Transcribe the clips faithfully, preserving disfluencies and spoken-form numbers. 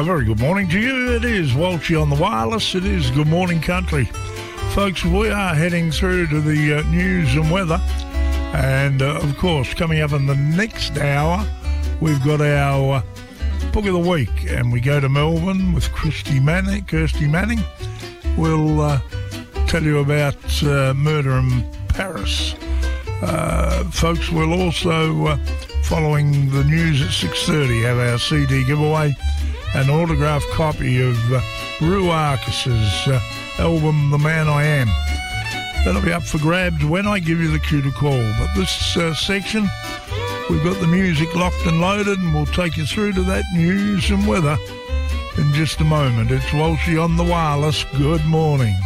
A very good morning to you. It is Walshy on the wireless. It is Good Morning Country. Folks, we are heading through to the uh, news and weather. And, uh, of course, coming up in the next hour, we've got our uh, Book of the Week. And we go to Melbourne with Kirsty Manning. Kirsty Manning will uh, tell you about uh, murder in Paris. Uh, folks, we'll also, uh, following the news at six thirty, have our C D giveaway, an autographed copy of uh, Rue Arcus's uh, album, The Man I Am. That'll be up for grabs when I give you the cue to call. But this uh, section, we've got the music locked and loaded, and we'll take you through to that news and weather in just a moment. It's Walshy on the wireless. Good morning.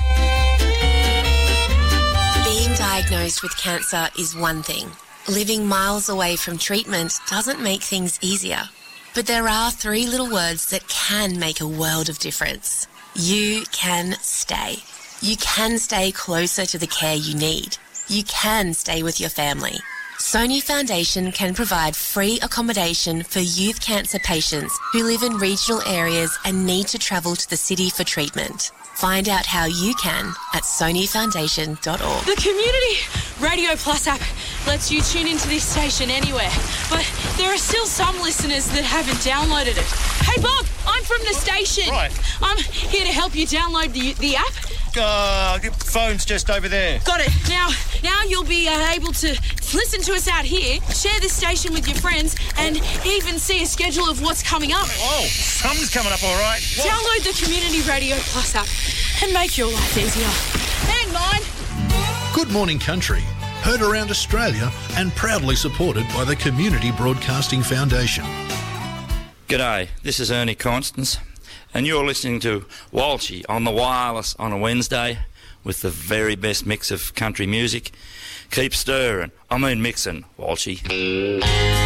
Being diagnosed with cancer is one thing. Living miles away from treatment doesn't make things easier. But there are three little words that can make a world of difference. You can stay. You can stay closer to the care you need. You can stay with your family. Sony Foundation can provide free accommodation for youth cancer patients who live in regional areas and need to travel to the city for treatment. Find out how you can at sony foundation dot org. The Community Radio Plus app lets you tune into this station anywhere, but there are still some listeners that haven't downloaded it. Hey Bob, I'm from the station. Right. I'm here to help you download the the app. Uh, the phone's just over there. Got it. Now, now you'll be uh, able to listen to us out here, share this station with your friends, and even see a schedule of what's coming up. Oh, something's coming up, all right. What? Download the Community Radio Plus app and make your life easier. And mine. Good Morning Country, heard around Australia and proudly supported by the Community Broadcasting Foundation. G'day, this is Ernie Constance, and you're listening to Walshy on the wireless on a Wednesday with the very best mix of country music. Keep stirring, I mean mixing, Walshy.